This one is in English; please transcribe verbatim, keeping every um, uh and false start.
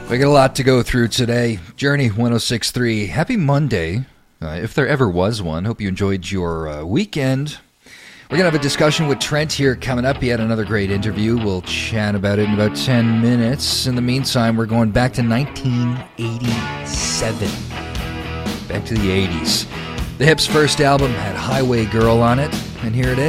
We got a lot to go through today. Journey one oh six point three. Happy Monday, uh, if there ever was one. Hope you enjoyed your uh, weekend. We're going to have a discussion with Trent here coming up. He had another great interview. We'll chat about it in about ten minutes. In the meantime, we're going back to nineteen eighty-seven. Back to the eighties. The Hips' first album had Highway Girl on it, and here it is.